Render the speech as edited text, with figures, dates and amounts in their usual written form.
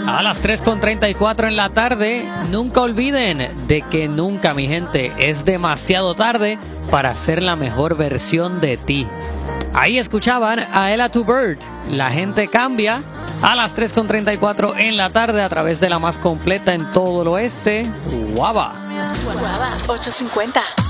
A las 3:34 en la tarde, nunca olviden de que nunca, mi gente, es demasiado tarde para ser la mejor versión de ti. Ahí escuchaban a Ella to Bird, La Gente Cambia, a las 3:34 en la tarde a través de la más completa en todo el oeste, Guava. Guava 850.